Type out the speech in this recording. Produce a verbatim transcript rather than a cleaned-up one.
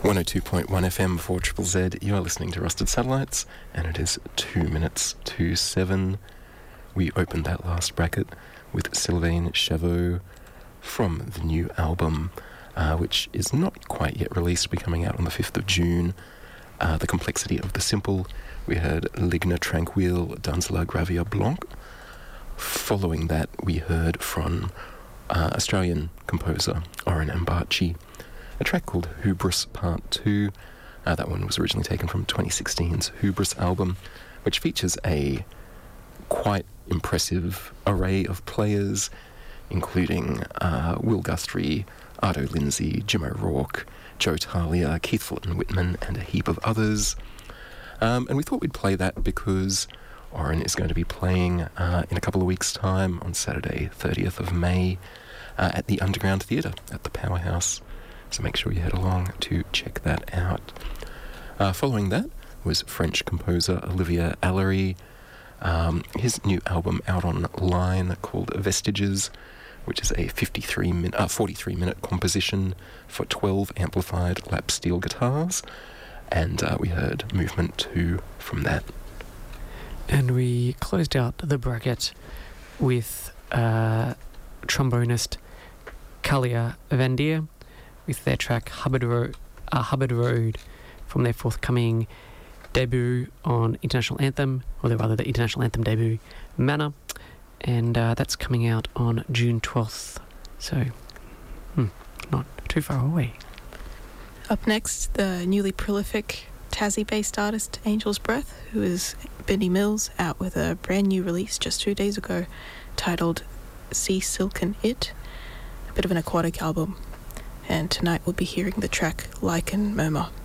one oh two point one F M for Triple Z. You are listening to Rusted Satellites, and it is two minutes to seven. We opened that last bracket with Sylvain Chavot from the new album, uh, which is not quite yet released. Will be coming out on the fifth of June. Uh, the Complexity of the Simple. We heard Ligna Tranquille, Dans la Gravia Blanc. Following that, we heard from uh, Australian composer Oren Ambarchi, a track called Hubris Part two. Uh, that one was originally taken from twenty sixteen's Hubris album, which features a quite impressive array of players, including uh, Will Guthrie, Ardo Lindsay, Jim O'Rourke, Joe Talia, Keith Fulton Whitman, and a heap of others. Um, and we thought we'd play that because Oren is going to be playing uh, in a couple of weeks' time on Saturday, thirtieth of May, uh, at the Underground Theatre at the Powerhouse. So make sure you head along to check that out. Uh, following that was French composer Olivier Allery. Um, his new album out online called Vestiges, which is a fifty-three minute, uh, forty-three minute composition for twelve amplified lap steel guitars. And uh, we heard Movement two from that. And we closed out the bracket with uh, trombonist Kalia Vandier with their track Hubbard Road, uh, Hubbard Road from their forthcoming debut on International Anthem, or rather the International Anthem debut, Manna, and uh, that's coming out on June twelfth, so hmm, not too far away. Up next, the newly prolific Tassie-based artist Angel's Breath, who is Benny Mills, out with a brand new release just two days ago titled Sea Silken It, a bit of an aquatic album. And tonight we'll be hearing the track Lichen Murmur.